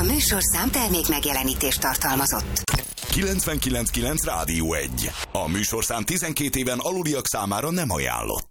A műsorszám termék megjelenítést tartalmazott. 99.9 Rádió 1. A műsorszám 12 éven aluliak számára nem ajánlott.